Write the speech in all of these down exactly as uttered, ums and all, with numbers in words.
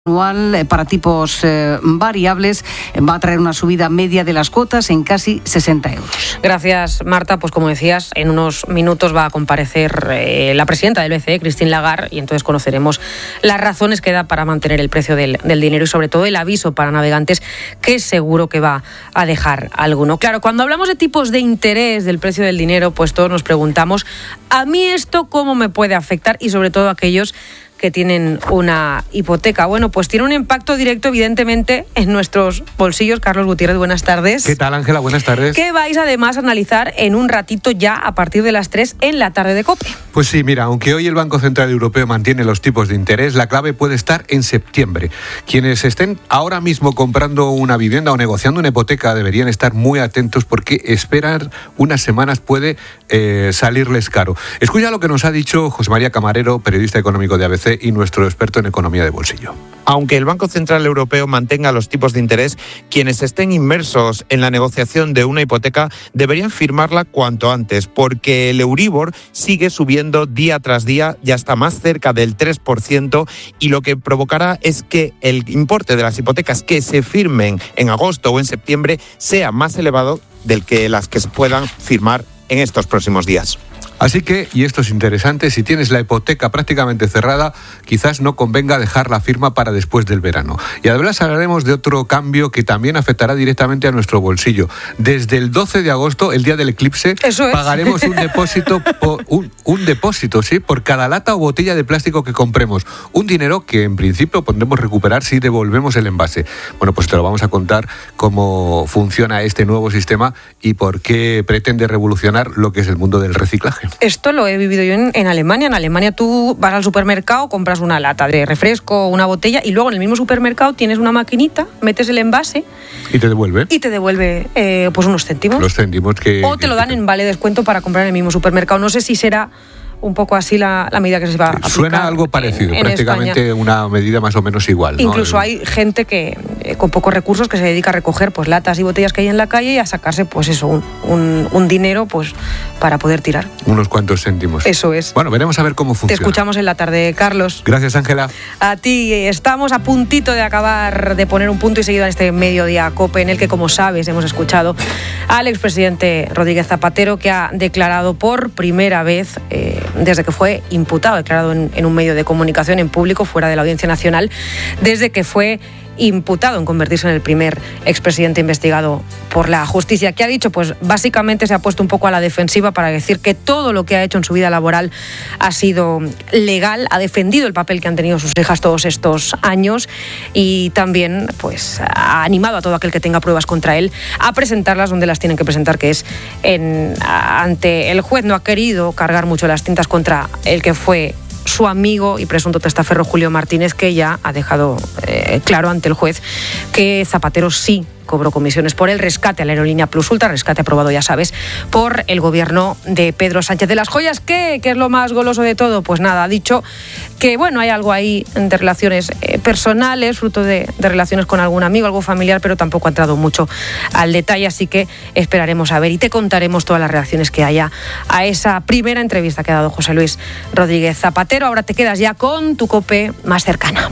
anual para tipos eh, variables va a traer una subida media de las cuotas en casi sesenta euros. Gracias, Marta. Pues como decías, en unos minutos va a comparecer eh, la presidenta del B C E, Christine Lagarde, y entonces conoceremos las razones que da para mantener el precio del, del dinero y sobre todo el aviso para navegantes que seguro que va a dejar alguno. Claro, cuando hablamos de tipos de interés del precio del dinero, pues todos nos preguntamos, ¿a mí esto cómo me puede afectar? Y sobre todo aquellos que tienen una hipoteca. Bueno, pues tiene un impacto directo, evidentemente, en nuestros bolsillos. Carlos Gutiérrez, buenas tardes. ¿Qué tal, Ángela? Buenas tardes. Que vais, además, a analizar en un ratito ya, a partir de las tres, en la tarde de COPE. Pues sí, mira, aunque hoy el Banco Central Europeo mantiene los tipos de interés, la clave puede estar en septiembre. Quienes estén ahora mismo comprando una vivienda o negociando una hipoteca deberían estar muy atentos porque esperar unas semanas puede eh, salirles caro. Escucha lo que nos ha dicho José María Camarero, periodista económico de A B C y nuestro experto en economía de bolsillo. Aunque el Banco Central Europeo mantenga los tipos de interés, quienes estén inmersos en la negociación de una hipoteca deberían firmarla cuanto antes, porque el Euribor sigue subiendo día tras día, ya está más cerca del tres por ciento, y lo que provocará es que el importe de las hipotecas que se firmen en agosto o en septiembre sea más elevado del que las que se puedan firmar en estos próximos días. Así que, y esto es interesante, si tienes la hipoteca prácticamente cerrada, quizás no convenga dejar la firma para después del verano. Y además hablaremos de otro cambio que también afectará directamente a nuestro bolsillo. Desde el doce de agosto, el día del eclipse, Eso es. pagaremos un depósito, por, un, un depósito, sí, por cada lata o botella de plástico que compremos. Un dinero que en principio podremos recuperar si devolvemos el envase. Bueno, pues te lo vamos a contar cómo funciona este nuevo sistema y por qué pretende revolucionar lo que es el mundo del reciclaje. Esto lo he vivido yo en, en Alemania. En Alemania tú vas al supermercado, compras una lata de refresco, una botella, y luego en el mismo supermercado tienes una maquinita, metes el envase y te devuelve. Y te devuelve eh, pues unos céntimos. Los céntimos que... O te lo dan en vale descuento para comprar en el mismo supermercado. No sé si será un poco así la, la medida que se va a aplicar. Suena algo parecido, en, en prácticamente España. Una medida más o menos igual, ¿no? Incluso hay gente que eh, con pocos recursos que se dedica a recoger pues latas y botellas que hay en la calle y a sacarse pues eso, un, un, un dinero pues para poder tirar. Unos cuantos céntimos. Eso es. Bueno, veremos a ver cómo funciona. Te escuchamos en la tarde, Carlos. Gracias, Ángela. A ti. Estamos a puntito de acabar de poner un punto y seguido en este mediodía COPE, en el que, como sabes, hemos escuchado al expresidente Rodríguez Zapatero, que ha declarado por primera vez eh, desde que fue imputado, declarado en, en un medio de comunicación en público fuera de la Audiencia Nacional, desde que fue imputado en convertirse en el primer expresidente investigado por la justicia. ¿Qué ha dicho? Pues básicamente se ha puesto un poco a la defensiva para decir que todo lo que ha hecho en su vida laboral ha sido legal, ha defendido el papel que han tenido sus hijas todos estos años y también pues ha animado a todo aquel que tenga pruebas contra él a presentarlas donde las tienen que presentar, que es en, ante el juez. No ha querido cargar mucho las tintas contra el que fue su amigo y presunto testaferro Julio Martínez, que ya ha dejado eh, claro ante el juez que Zapatero sí cobró comisiones por el rescate a la aerolínea Plus Ultra, rescate aprobado, ya sabes, por el gobierno de Pedro Sánchez. De las joyas, ¿qué? ¿Qué es lo más goloso de todo? Pues nada, ha dicho que, bueno, hay algo ahí de relaciones eh, personales, fruto de, de relaciones con algún amigo, algo familiar, pero tampoco ha entrado mucho al detalle, así que esperaremos a ver y te contaremos todas las reacciones que haya a esa primera entrevista que ha dado José Luis Rodríguez Zapatero. Ahora te quedas ya con tu COPE más cercana.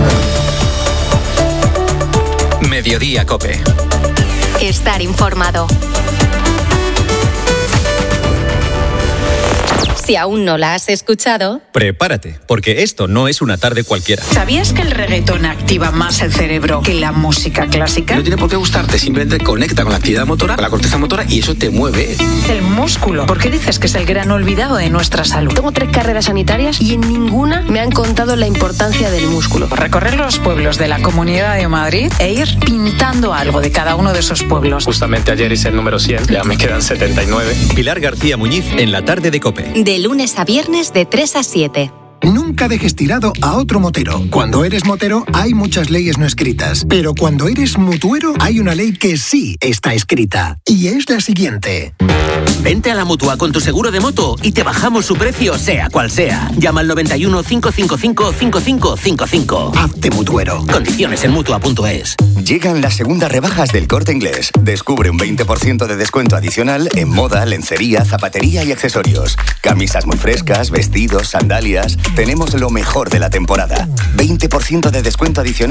Mediodía COPE. Estar informado. Si aún no la has escuchado, prepárate, porque esto no es una tarde cualquiera. ¿Sabías que el reggaetón activa más el cerebro que la música clásica? No tiene por qué gustarte, simplemente conecta con la actividad motora, con la corteza motora, y eso te mueve. El músculo. ¿Por qué dices que es el gran olvidado de nuestra salud? Tengo tres carreras sanitarias y en ninguna me han contado la importancia del músculo. Recorrer los pueblos de la Comunidad de Madrid e ir pintando algo de cada uno de esos pueblos. Justamente ayer hice el número cien, ya me quedan setenta y nueve. Pilar García Muñiz en la tarde de COPE. De lunes a viernes de tres a siete. Nunca dejes tirado a otro motero. Cuando eres motero hay muchas leyes no escritas, pero cuando eres mutuero hay una ley que sí está escrita, y es la siguiente. Vente a la Mutua con tu seguro de moto y te bajamos su precio sea cual sea. Llama al noventa y uno, cinco cinco cinco, cinco cinco cinco cinco. Hazte mutuero. Condiciones en mutua punto es. Llegan las segundas rebajas del Corte Inglés. Descubre un veinte por ciento de descuento adicional en moda, lencería, zapatería y accesorios. Camisas muy frescas, vestidos, sandalias. tenemos lo mejor de la temporada. veinte por ciento de descuento adicional